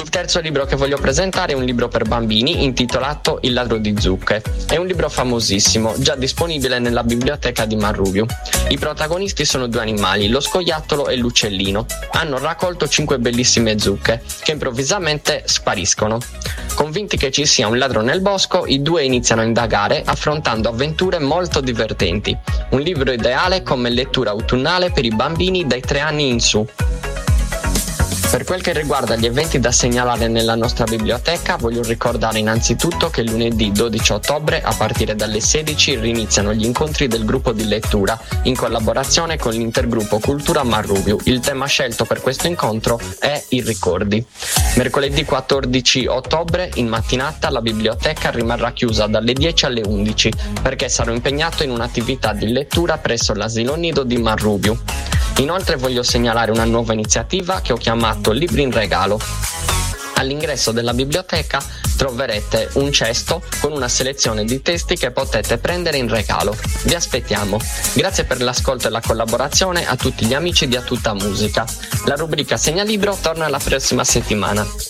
Il terzo libro che voglio presentare è un libro per bambini intitolato Il ladro di zucche. È un libro famosissimo, già disponibile nella biblioteca di Marrubiu. I protagonisti sono due animali, lo scoiattolo e l'uccellino. Hanno raccolto 5 bellissime zucche, che improvvisamente spariscono. Convinti che ci sia un ladro nel bosco, i due iniziano a indagare, affrontando avventure molto divertenti. Un libro ideale come lettura autunnale per i bambini dai 3 anni in su. Per quel che riguarda gli eventi da segnalare nella nostra biblioteca, voglio ricordare innanzitutto che lunedì 12 ottobre, a partire dalle 16, riniziano gli incontri del gruppo di lettura in collaborazione con l'intergruppo Cultura Marrubiu. Il tema scelto per questo incontro è i ricordi. Mercoledì 14 ottobre, in mattinata, la biblioteca rimarrà chiusa dalle 10 alle 11 perché sarò impegnato in un'attività di lettura presso l'asilo nido di Marrubiu. Inoltre voglio segnalare una nuova iniziativa che ho chiamato Libri in regalo. All'ingresso della biblioteca troverete un cesto con una selezione di testi che potete prendere in regalo. Vi aspettiamo. Grazie per l'ascolto e la collaborazione a tutti gli amici di A Tutta Musica. La rubrica Segnalibro torna la prossima settimana.